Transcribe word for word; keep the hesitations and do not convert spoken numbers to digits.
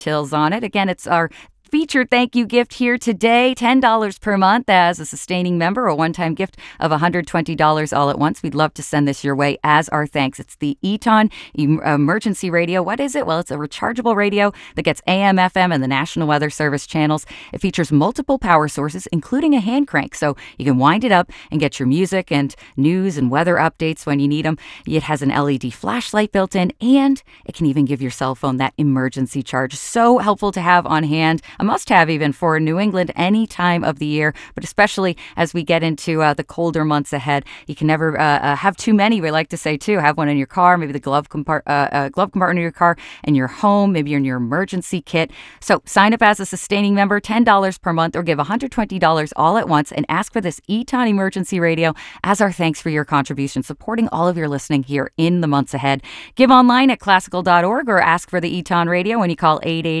details on it. Again, it's our featured thank you gift here today, ten dollars per month as a sustaining member, a one-time gift of one hundred twenty dollars all at once. We'd love to send this your way as our thanks. It's the Eton Emergency Radio. What is it? Well, it's a rechargeable radio that gets A M, F M, and the National Weather Service channels. It features multiple power sources, including a hand crank, so you can wind it up and get your music and news and weather updates when you need them. It has an L E D flashlight built in, and it can even give your cell phone that emergency charge. So helpful to have on hand. A must-have even for New England any time of the year, but especially as we get into uh, the colder months ahead. You can never uh, uh, have too many, we like to say, too. Have one in your car, maybe the glove, compart- uh, uh, glove compartment of your car, in your home, maybe in your emergency kit. So sign up as a sustaining member, ten dollars per month, or give one hundred twenty dollars all at once and ask for this Eton Emergency Radio as our thanks for your contribution, supporting all of your listening here in the months ahead. Give online at classical dot org or ask for the Eton Radio when you call eight eight eight